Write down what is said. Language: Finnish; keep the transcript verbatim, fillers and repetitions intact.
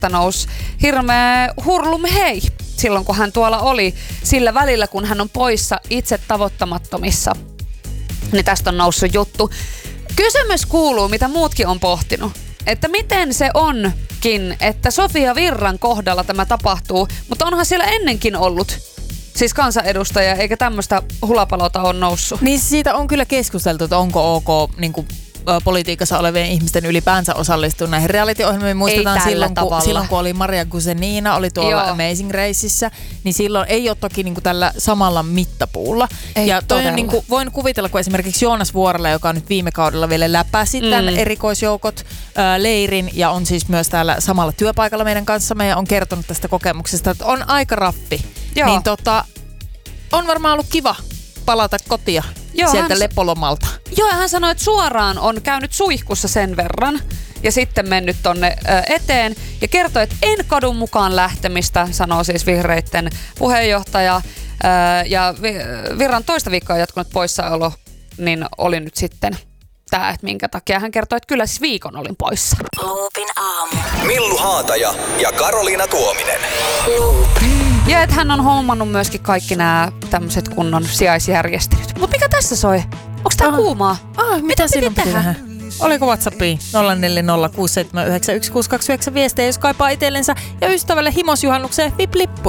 että nousi hirveä hurlum hei silloin, kun hän tuolla oli sillä välillä, kun hän on poissa itse tavoittamattomissa. Niin tästä on noussut juttu. Kysymys kuuluu, mitä muutkin on pohtinut. Että miten se onkin, että Sofia Virran kohdalla tämä tapahtuu, mutta onhan siellä ennenkin ollut siis kansanedustaja, eikä tämmöistä hulapalota ole noussut. Niin siitä on kyllä keskusteltu, että onko ok niin kuin politiikassa olevien ihmisten ylipäänsä osallistua näihin reality-ohjelmiin. Muistetaan silloin kun, silloin, kun oli Maria Guzenina, oli tuolla Joo. Amazing Raceissa, niin silloin ei ole toki niin kuin tällä samalla mittapuulla. Ei ja toi on, niin kuin, voin kuvitella, kun esimerkiksi Joonas Vuorela, joka on nyt viime kaudella vielä läpäsi tämän mm. erikoisjoukot ää, leirin ja on siis myös täällä samalla työpaikalla meidän kanssamme ja on kertonut tästä kokemuksesta, että on aika raffi. Joo. Niin tota, on varmaan ollut kiva palata kotia Joo, sieltä hän, lepolomalta. Joo, hän sanoi, että suoraan on käynyt suihkussa sen verran ja sitten mennyt tonne ö, eteen ja kertoi, että en kadun mukaan lähtemistä, sanoo siis vihreitten puheenjohtaja. Ö, ja Virran toista viikkoa jatkunut poissaolo, niin oli nyt sitten tämä, että minkä takia hän kertoi, että kyllä siis viikon olin poissa. Loopin aamu. Millu Haataja ja Karoliina Tuominen. Ja että hän on hommannut myöskin kaikki nämä tämmöiset kunnon sijaisjärjestelyt. Mutta mikä tässä soi? Onks tää ah. kuumaa? Ah, mitä, mitä sinun piti tehdä? Oliko WhatsAppiin nolla neljä nolla kuusi seitsemän yhdeksän yksi kuusi kaksi yhdeksän viestejä, jos kaipaa itsellensä ja ystävälle himosjuhannukseen V I P-lippuja?